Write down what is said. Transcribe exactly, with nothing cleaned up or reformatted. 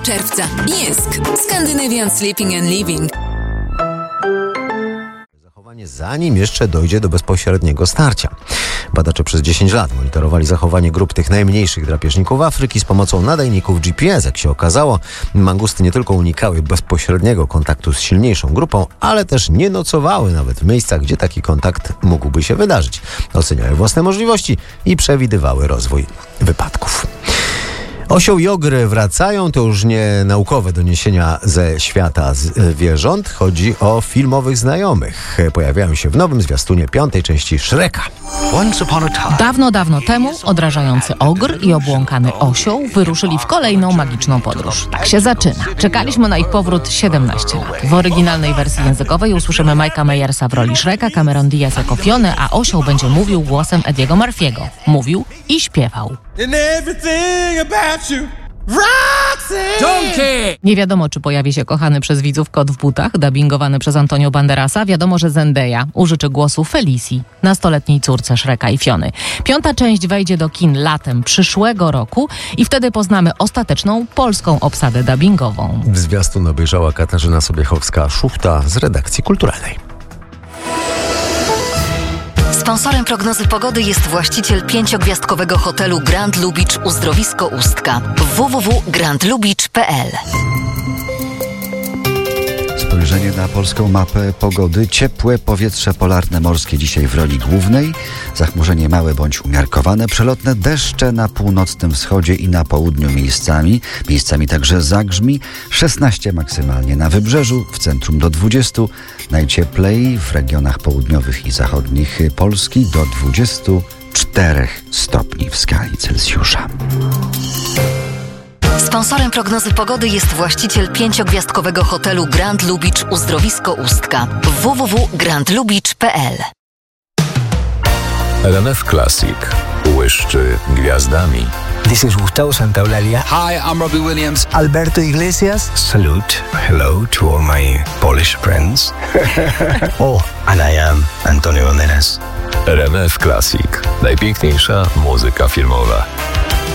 czerwca. Jysk. Scandinavian Sleeping and Living. Zachowanie zanim jeszcze dojdzie do bezpośredniego starcia. Badacze przez dziesięć lat monitorowali zachowanie grup tych najmniejszych drapieżników Afryki z pomocą nadajników G P S. Jak się okazało, mangusty nie tylko unikały bezpośredniego kontaktu z silniejszą grupą, ale też nie nocowały nawet w miejscach, gdzie taki kontakt mógłby się wydarzyć. Oceniały własne możliwości i przewidywały rozwój wypadków. Osioł i ogry wracają, to już nie naukowe doniesienia ze świata zwierząt. Chodzi o filmowych znajomych. Pojawiają się w nowym zwiastunie piątej części Shreka. Dawno, dawno temu odrażający ogr i obłąkany osioł wyruszyli w kolejną magiczną podróż. Tak się zaczyna. Czekaliśmy na ich powrót siedemnaście lat. W oryginalnej wersji językowej usłyszymy Mike'a Myersa w roli Shreka, Cameron Diaz jako Fiony, a osioł będzie mówił głosem Ediego Murphy'ego. Mówił i śpiewał. Nie wiadomo, czy pojawi się kochany przez widzów kot w butach, dubbingowany przez Antonio Banderasa. Wiadomo, że Zendaya użyczy głosu Felicji, nastoletniej córce Shreka i Fiony. Piąta część wejdzie do kin latem przyszłego roku i wtedy poznamy ostateczną polską obsadę dubbingową. W zwiastun obejrzała Katarzyna Sobiechowska-Szuchta z redakcji kulturalnej. Sponsorem prognozy pogody jest właściciel pięciogwiazdkowego hotelu Grand Lubicz Uzdrowisko Ustka. w w w kropka grand lubicz kropka p l. Spojrzenie na polską mapę pogody. Ciepłe powietrze polarne morskie dzisiaj w roli głównej. Zachmurzenie małe bądź umiarkowane. Przelotne deszcze na północnym wschodzie i na południu miejscami. Miejscami także zagrzmi. szesnaście maksymalnie na wybrzeżu, w centrum do dwudziestu. Najcieplej w regionach południowych i zachodnich Polski do dwudziestu czterech stopni w skali Celsjusza. Sponsorem prognozy pogody jest właściciel pięciogwiazdkowego hotelu Grand Lubicz Uzdrowisko Ustka. w w w kropka grand lubicz kropka p l. R M F Classic błyszczy gwiazdami. This is Gustavo Santaolalla. Hi, I'm Robbie Williams. Alberto Iglesias. Salute. Hello to all my Polish friends. Oh, and I am Antonio Banderas. R M F Classic. Najpiękniejsza muzyka filmowa.